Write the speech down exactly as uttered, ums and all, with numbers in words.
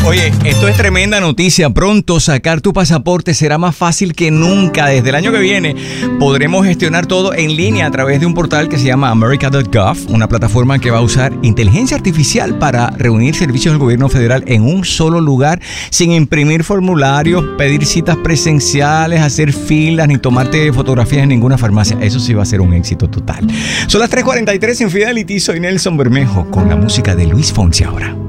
Oye, esto es tremenda noticia. Pronto sacar tu pasaporte será más fácil que nunca. Desde el año que viene podremos gestionar todo en línea a través de un portal que se llama America punto gov, una plataforma que va a usar inteligencia artificial para reunir servicios del gobierno federal en un solo lugar, sin imprimir formularios, pedir citas presenciales, hacer filas, ni tomarte fotografías en ninguna farmacia. Eso sí va a ser un éxito total. Son las tres cuarenta y tres en Fidelity. Soy Nelson Bermejo con la música de Luis Fonsi ahora.